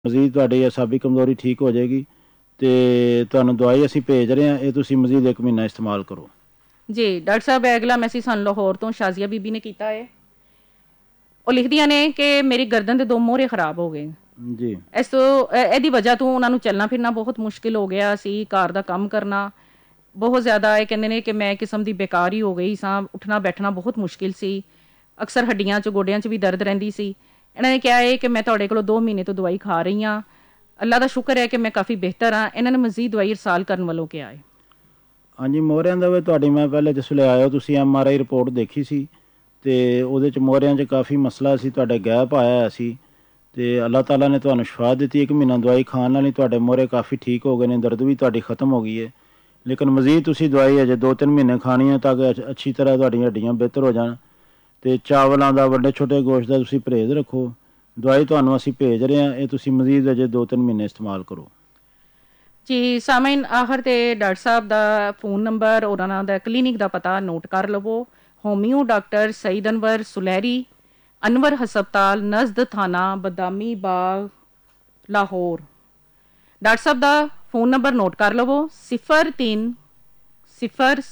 ਮਜ਼ੀਦ ਤੁਹਾਡੀ ਅਸਾਬੀ ਕਮਜ਼ੋਰੀ ਠੀਕ ਹੋ ਜਾਏਗੀ ਤੇ ਤੁਹਾਨੂੰ ਦਵਾਈ ਅਸੀਂ ਭੇਜ ਰਹੇ ਹਾਂ, ਇਹ ਤੁਸੀਂ ਮਜ਼ੀਦ 1 ਮਹੀਨਾ ਇਸਤੇਮਾਲ ਕਰੋ। ਜੀ ਡਾਕਟਰ ਸਾਹਿਬ, ਇਹ ਅਗਲਾ ਮੈਸੇਜ ਸਾਨੂੰ ਲਾਹੌਰ ਤੋਂ ਸ਼ਾਜ਼ੀਆ ਬੀਬੀ ਨੇ ਕੀਤਾ ਹੈ। ਉਹ ਲਿਖਦੀਆਂ ਨੇ ਕਿ ਮੇਰੀ ਗਰਦਨ ਦੇ 2 ਮੋਹਰੇ ਖਰਾਬ ਹੋ ਗਏ ਜੀ। ਇਸ ਤੋਂ ਇਹਦੀ ਵਜ੍ਹਾ ਤੋਂ ਉਹਨਾਂ ਨੂੰ ਚੱਲਣਾ ਫਿਰਨਾ ਬਹੁਤ ਮੁਸ਼ਕਿਲ ਹੋ ਗਿਆ ਸੀ, ਘਰ ਦਾ ਕੰਮ ਕਰਨਾ ਬਹੁਤ ਜ਼ਿਆਦਾ। ਇਹ ਕਹਿੰਦੇ ਨੇ ਕਿ ਮੈਂ ਕਿਸਮ ਦੀ ਬੇਕਾਰ ਹੀ ਹੋ ਗਈ ਸਾਂ, ਉੱਠਣਾ ਬੈਠਣਾ ਬਹੁਤ ਮੁਸ਼ਕਿਲ ਸੀ, ਅਕਸਰ ਹੱਡੀਆਂ 'ਚ ਗੋਡਿਆਂ 'ਚ ਵੀ ਦਰਦ ਰਹਿੰਦੀ ਸੀ। ਇਹਨਾਂ ਨੇ ਕਿਹਾ ਹੈ ਕਿ ਮੈਂ ਤੁਹਾਡੇ ਕੋਲੋਂ 2 ਮਹੀਨੇ ਤੋਂ ਦਵਾਈ ਖਾ ਰਹੀ ਹਾਂ, ਅੱਲਾ ਦਾ ਸ਼ੁਕਰ ਹੈ ਕਿ ਮੈਂ ਕਾਫੀ ਬਿਹਤਰ ਹਾਂ। ਇਹਨਾਂ ਨੇ ਮਜ਼ੀਦ ਦਵਾਈ ਇਰਸਾਲ ਕਰਨ ਵੱਲੋਂ ਕਿਹਾ ਹੈ। ਹਾਂਜੀ, ਮੋਹਰਿਆਂ ਦਾ ਵੀ ਤੁਹਾਡੀ ਮੈਂ ਪਹਿਲੇ ਜਿਸ ਵੇਲੇ ਆਇਓ ਤੁਸੀਂ MRI ਰਿਪੋਰਟ ਦੇਖੀ ਸੀ ਤੇ ਉਹਦੇ 'ਚ ਮੋਹਰਿਆਂ 'ਚ ਕਾਫੀ ਮਸਲਾ ਸੀ, ਤੁਹਾਡੇ ਗੈਪ ਆਇਆ ਹੋਇਆ ਸੀ ਤੇ ਅੱਲਾਹ ਤਾਲਾ ਨੇ ਤੁਹਾਨੂੰ ਸ਼ਿਫਾ ਦਿੱਤੀ। 1 ਮਹੀਨਾ ਦਵਾਈ ਖਾਣ ਨਾਲ ਹੀ ਤੁਹਾਡੇ ਮੋਹਰੇ ਕਾਫੀ ਠੀਕ ਹੋ ਗਏ ਨੇ, ਦਰਦ ਵੀ ਤੁਹਾਡੀ ਖਤਮ ਹੋ ਗਈ ਹੈ। ਲੇਕਿਨ ਮਜ਼ੀਦ ਤੁਸੀਂ ਦਵਾਈ ਅਜੇ 2-3 ਮਹੀਨੇ ਖਾਣੀ ਹੈ ਤਾਂ ਕਿ ਅੱਛੀ ਤਰ੍ਹਾਂ ਤੁਹਾਡੀਆਂ ਹੱਡੀਆਂ ਬਿਹਤਰ ਹੋ ਜਾਣ। ਤੇ ਚਾਵਲਾਂ ਦਾ, ਵੱਡੇ ਛੋਟੇ ਗੋਸ਼ਤ ਦਾ ਤੁਸੀਂ ਪਰਹੇਜ਼ ਰੱਖੋ। ਦਵਾਈ ਤੁਹਾਨੂੰ ਅਸੀਂ ਭੇਜ ਰਹੇ ਹਾਂ, ਇਹ ਤੁਸੀਂ ਮਜ਼ੀਦ ਅਜੇ 2-3 ਮਹੀਨੇ ਇਸਤੇਮਾਲ ਕਰੋ। ਜੀ ਸਾਮਈਨ, ਆਖਰ ਤੇ ਡਾਕਟਰ ਸਾਹਿਬ ਦਾ ਫੋਨ ਨੰਬਰ ਔਰ ਉਹਨਾਂ ਦਾ ਕਲੀਨਿਕ ਦਾ ਪਤਾ ਨੋਟ ਕਰ ਲਵੋ। ਹੋਮਿਓ ਡਾਕਟਰ ਸਈਦ ਅਨਵਰ ਸੁਲਹਿਰੀ, ਅਨਵਰ ਹਸਪਤਾਲ, ਨਜ਼ਦ ਥਾਣਾ, ਬਦਾਮੀ ਬਾਗ, ਲਾਹੌਰ। ਡਾਕਟਰ ਸਾਹਿਬ ਦਾ ਫੋਨ ਨੰਬਰ ਨੋਟ ਕਰ ਲਵੋ 03 00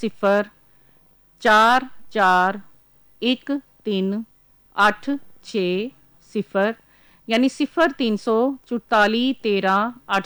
44 13 860, यानी 0344 13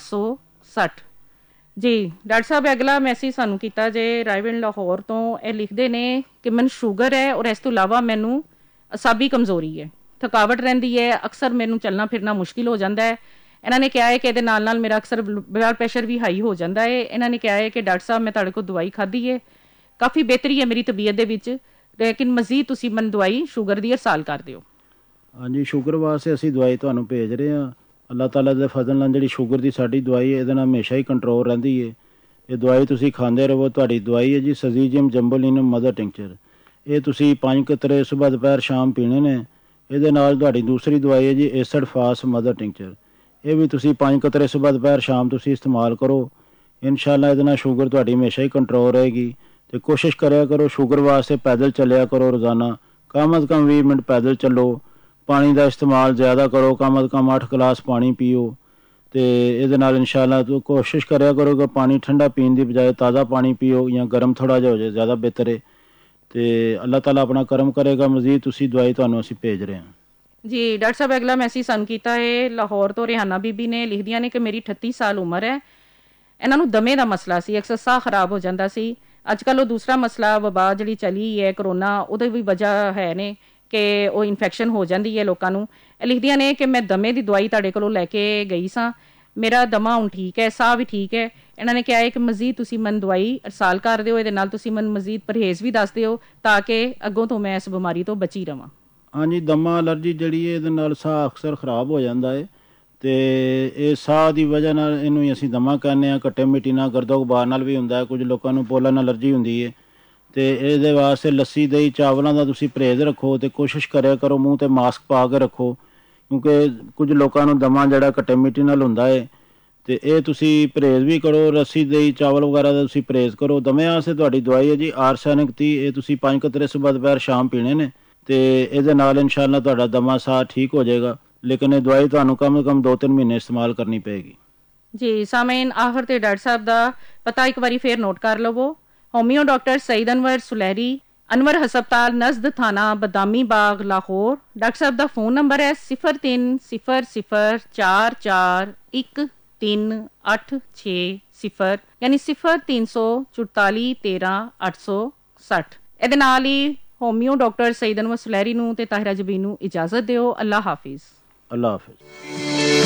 860। ਜੀ ਡਾਕਟਰ ਸਾਹਿਬ, ਅਗਲਾ ਮੈਸੇਜ ਸਾਨੂੰ ਕੀਤਾ ਜੇ ਰਾਇਵਿੰਡ ਲਾਹੌਰ ਤੋਂ। ਇਹ ਲਿਖਦੇ ਨੇ ਕਿ ਮੈਨੂੰ ਸ਼ੂਗਰ ਹੈ ਔਰ ਇਸ ਤੋਂ ਇਲਾਵਾ ਮੈਨੂੰ ਅਸਾਬੀ ਕਮਜ਼ੋਰੀ ਹੈ, ਥਕਾਵਟ ਰਹਿੰਦੀ ਹੈ, ਅਕਸਰ ਮੈਨੂੰ ਚੱਲਣਾ ਫਿਰਨਾ ਮੁਸ਼ਕਿਲ ਹੋ ਜਾਂਦਾ ਹੈ। ਇਹਨਾਂ ਨੇ ਕਿਹਾ ਹੈ ਕਿ ਇਹਦੇ ਨਾਲ ਨਾਲ ਮੇਰਾ ਅਕਸਰ ਬਲੱਡ ਪ੍ਰੈਸ਼ਰ ਵੀ ਹਾਈ ਹੋ ਜਾਂਦਾ ਹੈ। ਇਹਨਾਂ ਨੇ ਕਿਹਾ ਹੈ ਕਿ ਡਾਕਟਰ ਸਾਹਿਬ, ਮੈਂ ਤੁਹਾਡੇ ਕੋਲ ਦਵਾਈ ਖਾਧੀ ਹੈ, ਕਾਫੀ ਬਿਹਤਰੀ ਹੈ ਮੇਰੀ ਤਬੀਅਤ ਦੇ ਵਿੱਚ, ਲੇਕਿਨ ਮਜ਼ੀਦ ਤੁਸੀਂ ਮੈਨੂੰ ਦਵਾਈ ਸ਼ੂਗਰ ਦੀ ਇਰਸਾਲ ਕਰ ਦਿਓ। ਹਾਂਜੀ, ਸ਼ੂਗਰ ਵਾਸਤੇ ਅਸੀਂ ਦਵਾਈ ਤੁਹਾਨੂੰ ਭੇਜ ਰਹੇ ਹਾਂ। ਅੱਲਾਹ ਤਾਲਾ ਦੇ ਫਜ਼ਲ ਨਾਲ ਜਿਹੜੀ ਸ਼ੂਗਰ ਦੀ ਸਾਡੀ ਦਵਾਈ ਹੈ, ਇਹਦੇ ਨਾਲ ਹਮੇਸ਼ਾ ਹੀ ਕੰਟਰੋਲ ਰਹਿੰਦੀ ਹੈ। ਇਹ ਦਵਾਈ ਤੁਸੀਂ ਖਾਂਦੇ ਰਹੋ। ਤੁਹਾਡੀ ਦਵਾਈ ਹੈ ਜੀ ਸਜ਼ੀਜੀਅਮ ਜੰਬੋਲਿਨਮ ਮਦਰ ਟਿੰਕਚਰ। ਇਹ ਤੁਸੀਂ 5 ਕਤਰੇ ਸੁਬਹ ਦੁਪਹਿਰ ਸ਼ਾਮ ਪੀਣੇ ਨੇ। ਇਹਦੇ ਨਾਲ ਤੁਹਾਡੀ ਦੂਸਰੀ ਦਵਾਈ ਹੈ ਜੀ ਏਸਡ ਫਾਸ ਮਦਰ ਟਿੰਕਚਰ। ਇਹ ਵੀ ਤੁਸੀਂ 5 ਕਤਰੇ ਸੁਬਹ ਦੁਪਹਿਰ ਸ਼ਾਮ ਤੁਸੀਂ ਇਸਤੇਮਾਲ ਕਰੋ। ਇਨਸ਼ਾਅੱਲਾ ਇਹਦੇ ਨਾਲ ਸ਼ੂਗਰ ਤੁਹਾਡੀ ਹਮੇਸ਼ਾ ਹੀ ਕੰਟਰੋਲ ਰਹੇਗੀ। ਅਤੇ ਕੋਸ਼ਿਸ਼ ਕਰਿਆ ਕਰੋ ਸ਼ੂਗਰ ਵਾਸਤੇ ਪੈਦਲ ਚੱਲਿਆ ਕਰੋ ਰੋਜ਼ਾਨਾ, ਕਮ ਅਜ਼ ਕਮ 20 ਮਿੰਟ ਪੈਦਲ ਚੱਲੋ। ਪਾਣੀ ਦਾ ਇਸਤੇਮਾਲ ਜ਼ਿਆਦਾ ਕਰੋ, ਕਮ ਅਜ਼ ਕਮ 8 ਗਲਾਸ ਪਾਣੀ ਪੀਓ। ਅਤੇ ਇਹਦੇ ਨਾਲ ਇਨਸ਼ਾਅੱਲਾ ਕੋਸ਼ਿਸ਼ ਕਰਿਆ ਕਰੋ ਕਿ ਪਾਣੀ ਠੰਡਾ ਪੀਣ ਦੀ ਬਜਾਏ ਤਾਜ਼ਾ ਪਾਣੀ ਪੀਓ, ਜਾਂ ਗਰਮ ਥੋੜ੍ਹਾ ਜਿਹਾ ਹੋ ਜਾਏ ਜ਼ਿਆਦਾ ਬਿਹਤਰ ਹੈ। ਅਤੇ ਅੱਲਾਹ ਤਾਲਾ ਆਪਣਾ ਕਰਮ ਕਰੇਗਾ। ਮਜ਼ੀਦ ਤੁਸੀਂ ਦਵਾਈ ਤੁਹਾਨੂੰ ਅਸੀਂ ਭੇਜ ਰਹੇ ਹਾਂ। ਜੀ ਡਾਕਟਰ ਸਾਹਿਬ, ਅਗਲਾ ਮੈਸੇਜ ਸਾਨੂੰ ਕੀਤਾ ਹੈ ਲਾਹੌਰ ਤੋਂ ਰਿਹਾਨਾ ਬੀਬੀ ਨੇ। ਲਿਖਦੀਆਂ ਨੇ ਕਿ ਮੇਰੀ 38 ਸਾਲ ਉਮਰ ਹੈ, ਇਹਨਾਂ ਨੂੰ ਦਮੇ ਦਾ ਮਸਲਾ ਸੀ, ਅਕਸਰ ਸਾਹ ਖਰਾਬ ਹੋ ਜਾਂਦਾ ਸੀ। ਅੱਜ ਕੱਲ੍ਹ ਉਹ ਦੂਸਰਾ ਮਸਲਾ ਵਬਾ ਜਿਹੜੀ ਚੱਲੀ ਹੈ ਕਰੋਨਾ, ਉਹਦੇ ਵੀ ਵਜ੍ਹਾ ਹੈ ਨੇ ਕਿ ਉਹ ਇਨਫੈਕਸ਼ਨ ਹੋ ਜਾਂਦੀ ਹੈ ਲੋਕਾਂ ਨੂੰ। ਇਹ ਲਿਖਦੀਆਂ ਨੇ ਕਿ ਮੈਂ ਦਮੇ ਦੀ ਦਵਾਈ ਤੁਹਾਡੇ ਕੋਲੋਂ ਲੈ ਕੇ ਗਈ ਸਾਂ, ਮੇਰਾ ਦਮਾ ਹੁਣ ਠੀਕ ਹੈ, ਸਾਹ ਵੀ ਠੀਕ ਹੈ। ਇਹਨਾਂ ਨੇ ਕਿਹਾ ਹੈ ਕਿ ਮਜ਼ੀਦ ਤੁਸੀਂ ਮੈਨੂੰ ਦਵਾਈ ਇਰਸਾਲ ਕਰ ਦਿਓ, ਇਹਦੇ ਨਾਲ ਤੁਸੀਂ ਮੈਨੂੰ ਮਜ਼ੀਦ ਪਰਹੇਜ਼ ਵੀ ਦੱਸ ਦਿਓ ਤਾਂ ਕਿ ਅੱਗੋਂ ਤੋਂ ਮੈਂ ਇਸ ਬਿਮਾਰੀ ਤੋਂ ਬਚੀ ਰਵਾਂ। ਹਾਂਜੀ, ਦਮਾ ਐਲਰਜੀ ਜਿਹੜੀ ਹੈ ਇਹਦੇ ਨਾਲ ਸਾਹ ਅਕਸਰ ਖ਼ਰਾਬ ਹੋ ਜਾਂਦਾ ਹੈ ਅਤੇ ਇਹ ਸਾਹ ਦੀ ਵਜ੍ਹਾ ਨਾਲ ਇਹਨੂੰ ਹੀ ਅਸੀਂ ਦਮਾ ਕਹਿੰਦੇ ਹਾਂ। ਘੱਟੇ ਮਿੱਟੀ ਨਾਲ, ਗਰਦੋ ਗੁਬਾਰ ਨਾਲ ਵੀ ਹੁੰਦਾ ਹੈ। ਕੁਝ ਲੋਕਾਂ ਨੂੰ ਪੋਲਨ ਐਲਰਜੀ ਹੁੰਦੀ ਹੈ ਅਤੇ ਇਹਦੇ ਵਾਸਤੇ ਲੱਸੀ, ਦਹੀਂ, ਚਾਵਲਾਂ ਦਾ ਤੁਸੀਂ ਪਰਹੇਜ਼ ਰੱਖੋ ਅਤੇ ਕੋਸ਼ਿਸ਼ ਕਰਿਆ ਕਰੋ ਮੂੰਹ 'ਤੇ ਮਾਸਕ ਪਾ ਕੇ ਰੱਖੋ, ਕਿਉਂਕਿ ਕੁਝ ਲੋਕਾਂ ਨੂੰ ਦਮਾ ਜਿਹੜਾ ਘੱਟੇ ਮਿੱਟੀ ਨਾਲ ਹੁੰਦਾ ਹੈ। ਅਤੇ ਇਹ ਤੁਸੀਂ ਪਰਹੇਜ਼ ਵੀ ਕਰੋ, ਲੱਸੀ, ਦਹੀਂ, ਚਾਵਲ ਵਗੈਰਾ ਦਾ ਤੁਸੀਂ ਪਰਹੇਜ਼ ਕਰੋ। ਦਮੇ ਵਾਸਤੇ ਤੁਹਾਡੀ ਦਵਾਈ ਹੈ ਜੀ ਆਰਸੈਨਿਕ 30। ਇਹ ਤੁਸੀਂ 5 ਕਤਰੇ ਸੁਬਹ ਦੁਪਹਿਰ ਸ਼ਾਮ ਪੀਣੇ ਨੇ ਅਤੇ ਇਹਦੇ ਨਾਲ ਇਨਸ਼ਾਅੱਲਾ ਤੁਹਾਡਾ ਦਮਾ ਸਾਹ ਠੀਕ ਹੋ ਜਾਏਗਾ। ਲੇਕਿਨ ਇਹ ਦਵਾਈ ਤੁਹਾਨੂੰ ਕਮ ਸੇ ਕਮ 2-3 ਮਹੀਨੇ ਇਸਤੇਮਾਲ ਕਰਨੀ ਪਏਗੀ। ਜੀ ਸਾਮਈਨ, ਆਖਰ ਤੇ ਡਾਕਟਰ ਸਾਹਿਬ ਦਾ ਪਤਾ ਇੱਕ ਵਾਰੀ ਫੇਰ ਨੋਟ ਕਰ ਲਵੋ। ਹੋਮਿਓ ਡਾਕਟਰ ਸਈਦ ਅਨਵਰ ਸੁਲਹਿਰੀ, ਅਨਵਰ ਹਸਪਤਾਲ, ਨਜ਼ਦ ਥਾਣਾ, ਬਦਾਮੀ ਬਾਗ, ਲਾਹੌਰ। ਡਾਕਟਰ ਸਾਹਿਬ ਦਾ ਫੋਨ ਨੰਬਰ ਹੈ 03 00 44 13 860, यानी 0344 13 860। ਇਹਦੇ ਨਾਲ ਹੀ ਹੋਮਿਓ ਡਾਕਟਰ ਸਈਦ ਅਨਵਰ ਸੁਲਹਿਰੀ ਨੂੰ ਤੇ ਤਾਹਿਰਾ ਜਬੀਨ ਨੂੰ ਇਜਾਜ਼ਤ ਦਿਓ। ਅੱਲਾ ਹਾਫਿਜ਼। ਅੱਲਾ ਹਾਫਿਜ਼।